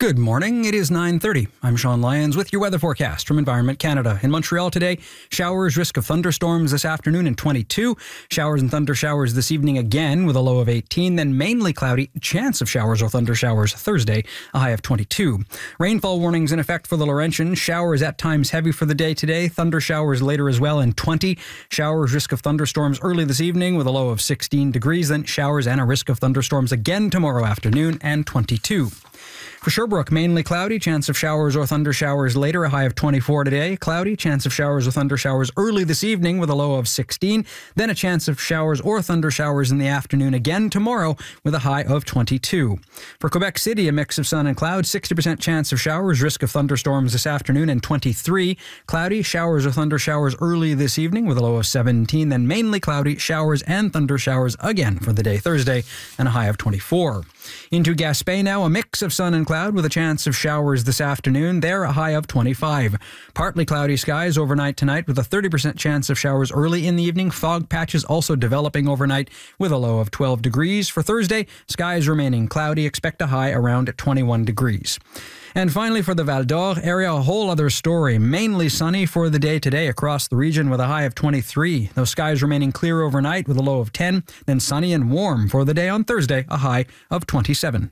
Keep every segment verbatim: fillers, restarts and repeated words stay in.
Good morning. It is nine thirty. I'm Sean Lyons with your weather forecast from Environment Canada. In Montreal today, showers, risk of thunderstorms this afternoon and twenty-two. Showers and thunder showers this evening again with a low of eighteen. Then mainly cloudy, chance of showers or thunder showers Thursday, a high of twenty-two. Rainfall warnings in effect for the Laurentian. Showers at times heavy for the day today. Thunder showers later as well in twenty. Showers, risk of thunderstorms early this evening with a low of sixteen degrees. Then showers and a risk of thunderstorms again tomorrow afternoon and twenty-two. For Sherbrooke, mainly cloudy, chance of showers or thunder showers later, a high of twenty-four today. Cloudy, chance of showers or thunder showers early this evening with a low of sixteen. Then a chance of showers or thunder showers in the afternoon again tomorrow with a high of twenty-two. For Quebec City, a mix of sun and clouds, sixty percent chance of showers, risk of thunderstorms this afternoon and twenty-three. Cloudy, showers or thunder showers early this evening with a low of seventeen. Then mainly cloudy, showers and thunder showers again for the day Thursday and a high of twenty-four. Into Gaspé now, a mix of sun and cloud with a chance of showers this afternoon. There, a high of twenty-five. Partly cloudy skies overnight tonight with a thirty percent chance of showers early in the evening. Fog patches also developing overnight with a low of twelve degrees. For Thursday, skies remaining cloudy. Expect a high around twenty-one degrees. And finally, for the Val d'Or area, a whole other story. Mainly sunny for the day today across the region with a high of twenty-three. Those skies remaining clear overnight with a low of ten. Then sunny and warm for the day on Thursday, a high of twenty-seven.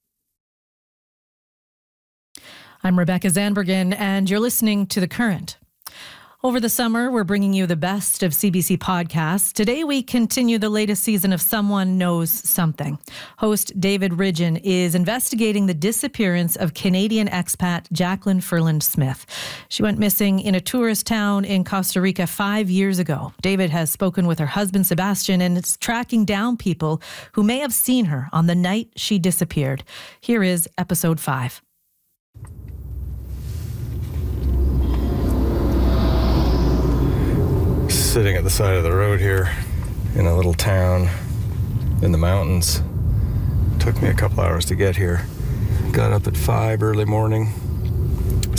I'm Rebecca Zandbergen, and you're listening to The Current. Over the summer, we're bringing you the best of C B C podcasts. Today, we continue the latest season of Someone Knows Something. Host David Ridgen is investigating the disappearance of Canadian expat Jacqueline Ferland Smith. She went missing in a tourist town in Costa Rica five years ago. David has spoken with her husband, Sebastian, and is tracking down people who may have seen her on the night she disappeared. Here is episode five. Sitting at the side of the road here in a little town in the mountains. Took me a couple hours to get here. Got up at five early morning,